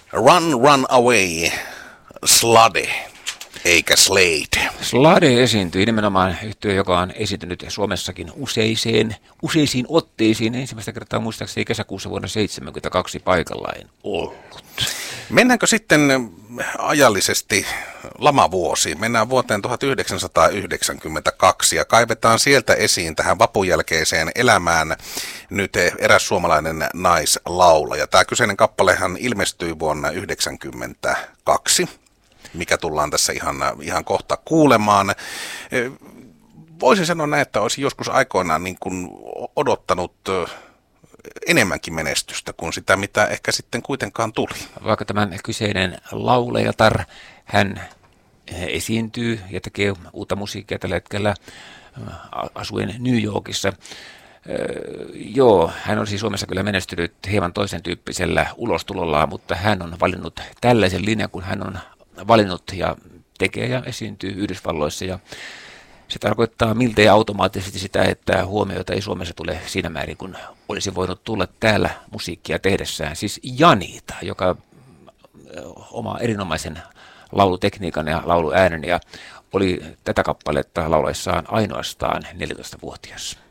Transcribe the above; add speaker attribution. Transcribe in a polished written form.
Speaker 1: Run, Run Away, Slade, eikä Slade.
Speaker 2: Slade esiintyi nimenomaan yhtye, joka on esiintynyt Suomessakin useisiin otteisiin. Ensimmäistä kertaa muistaakseni kesäkuussa vuonna 1972 paikallaan ollut.
Speaker 1: Mennäänkö sitten ajallisesti lamavuosiin? Mennään vuoteen 1992 ja kaivetaan sieltä esiin tähän vapun jälkeiseen elämään nyt eräs suomalainen naislaulaja. Tämä kyseinen kappalehan ilmestyi vuonna 1992, mikä tullaan tässä ihan kohta kuulemaan. Voisin sanoa näin, että olisin joskus aikoinaan niin kuin odottanut enemmänkin menestystä kuin sitä, mitä ehkä sitten kuitenkaan tuli.
Speaker 2: Vaikka tämän kyseinen laulajatar, hän esiintyy ja tekee uutta musiikkia tällä hetkellä asuen New Yorkissa. Joo, hän on siis Suomessa kyllä menestynyt hieman toisen tyyppisellä ulostulollaan, mutta hän on valinnut tällaisen linjan, kun hän on valinnut ja tekee ja esiintyy Yhdysvalloissa. Ja se tarkoittaa miltei automaattisesti sitä, että huomioita ei Suomessa tule siinä määrin, kun olisi voinut tulla täällä musiikkia tehdessään. Siis Janita, joka omaa erinomaisen laulutekniikan ja lauluäänen ja oli tätä kappaletta laulaessaan ainoastaan 14-vuotias.